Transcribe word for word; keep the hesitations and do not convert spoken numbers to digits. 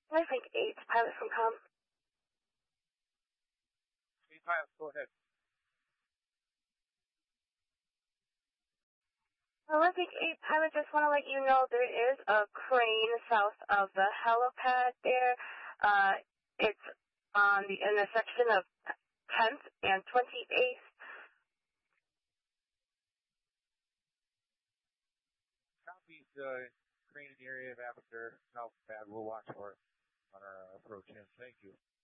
I think eight, pilot from com. Eight pilot, go ahead. Olympic eight pilot, just want to let you know there is a crane south of the helipad there. Uh, it's on the intersection of tenth and twenty-eighth. Copy the crane in the area of Abbotsford, helipad. We'll watch for it on our approach in. Thank you.